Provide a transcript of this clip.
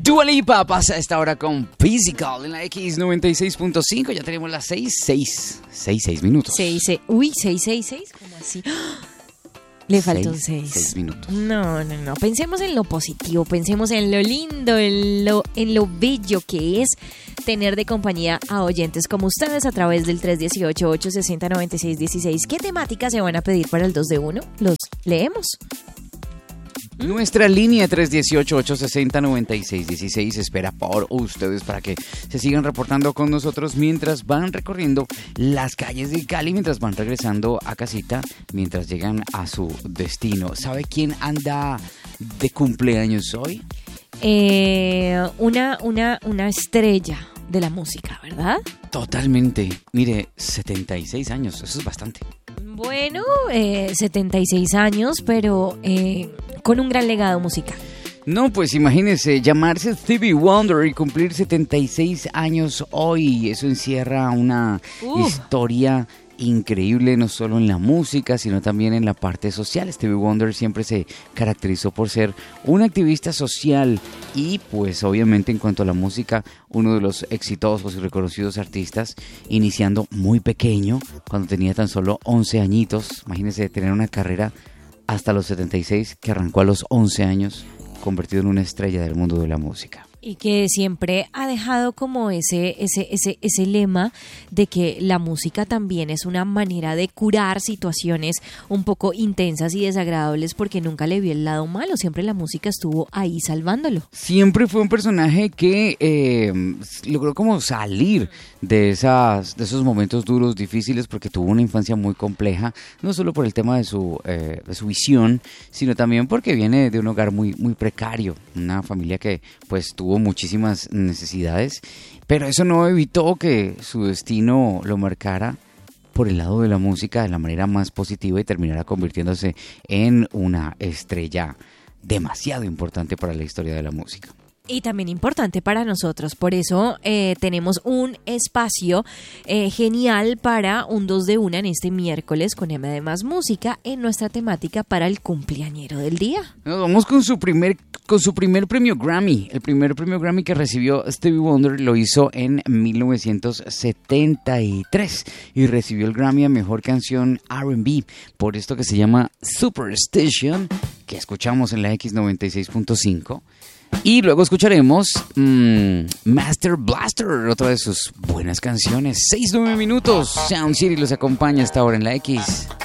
Dua Lipa pasa a esta hora con Physical en la X96.5. Ya tenemos las 6 minutos. 6. Uy, 6. ¿Cómo así? Le faltó 6. 6 minutos. No. Pensemos en lo positivo, pensemos en lo lindo, en lo bello que es tener de compañía a oyentes como ustedes a través del 318-860-9616. ¿Qué temáticas se van a pedir para el 2 de 1? Los leemos. Nuestra línea 318-860-9616 espera por ustedes para que se sigan reportando con nosotros mientras van recorriendo las calles de Cali, mientras van regresando a casita, mientras llegan a su destino. ¿Sabe quién anda de cumpleaños hoy? Una estrella de la música, ¿verdad? Totalmente. Mire, 76 años, eso es bastante. Bueno, 76 años, pero con un gran legado musical. No, pues imagínese, llamarse Stevie Wonder y cumplir 76 años hoy, eso encierra una historia increíble, no solo en la música, sino también en la parte social. Stevie Wonder siempre se caracterizó por ser un activista social y pues obviamente en cuanto a la música, uno de los exitosos y reconocidos artistas, iniciando muy pequeño, cuando tenía tan solo 11 añitos. Imagínense tener una carrera hasta los 76, que arrancó a los 11 años, convertido en una estrella del mundo de la música. Y que siempre ha dejado como ese lema de que la música también es una manera de curar situaciones un poco intensas y desagradables, porque nunca le vio el lado malo, siempre la música estuvo ahí salvándolo. Siempre fue un personaje que logró como salir de esos momentos duros, difíciles, porque tuvo una infancia muy compleja, no solo por el tema de su visión, sino también porque viene de un hogar muy, muy precario, una familia que pues tuvo muchísimas necesidades, pero eso no evitó que su destino lo marcara por el lado de la música de la manera más positiva y terminara convirtiéndose en una estrella demasiado importante para la historia de la música. Y también importante para nosotros, por eso tenemos un espacio genial para un 2 de 1 en este miércoles con M de Más Música en nuestra temática para el cumpleañero del día. Nos vamos con su primer premio Grammy. El primer premio Grammy que recibió Stevie Wonder lo hizo en 1973 y recibió el Grammy a Mejor Canción R&B por esto que se llama Superstition, que escuchamos en la X96.5. Y luego escucharemos Master Blaster, otra de sus buenas canciones. 6-9 minutos. Sound City los acompaña hasta ahora en la X.